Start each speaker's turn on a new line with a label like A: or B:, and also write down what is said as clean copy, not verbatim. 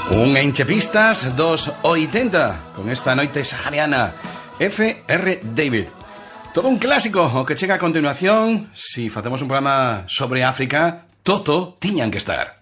A: Un enchepistas dos 80 con esta noite sahariana F.R. David. Todo un clásico o que chega a continuación. Si facemos un programa sobre África, Toto tiñan que estar.